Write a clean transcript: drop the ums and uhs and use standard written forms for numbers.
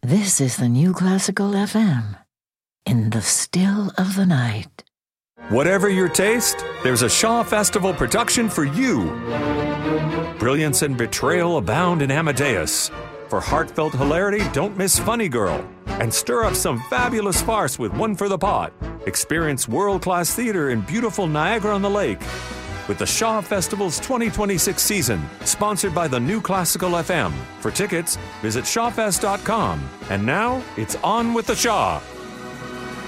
This is the New Classical FM. In the still of the night. Whatever your taste, there's a Shaw Festival production for you. Brilliance and betrayal abound in Amadeus. For heartfelt hilarity, don't miss Funny Girl. And stir up some fabulous farce with One for the Pot. Experience world-class theater in beautiful Niagara-on-the-Lake. With the Shaw Festival's 2026 season, sponsored by the New Classical FM. For tickets, visit shawfest.com. And now, it's on with the Shaw.